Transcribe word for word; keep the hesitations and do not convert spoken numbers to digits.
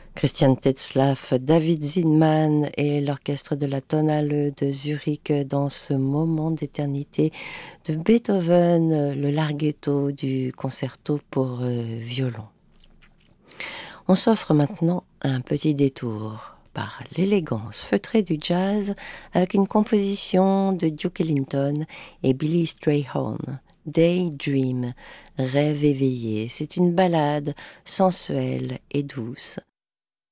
Christian Tetzlaff, David Zinman et l'orchestre de la Tonhalle de Zurich dans ce moment d'éternité de Beethoven, le larghetto du concerto pour euh, violon. On s'offre maintenant un petit détour par l'élégance feutrée du jazz avec une composition de Duke Ellington et Billy Strayhorn. Daydream, rêve éveillé, c'est une ballade sensuelle et douce